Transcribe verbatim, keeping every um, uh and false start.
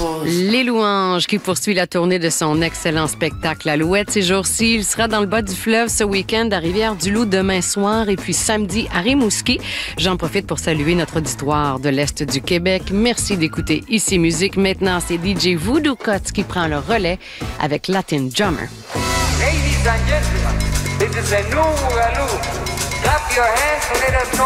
Les Louanges qui poursuit la tournée de son excellent spectacle Alouette ces jours-ci. Il sera dans le bas du fleuve ce week-end à Rivière-du-Loup demain soir et puis samedi à Rimouski. J'en profite pour saluer notre auditoire de l'Est du Québec. Merci d'écouter Ici Musique. Maintenant, c'est D J Voodoo Cuts qui prend le relais avec Latin Drummer. Ladies and gentlemen, this is a new Alou. Clap your hands and let us know.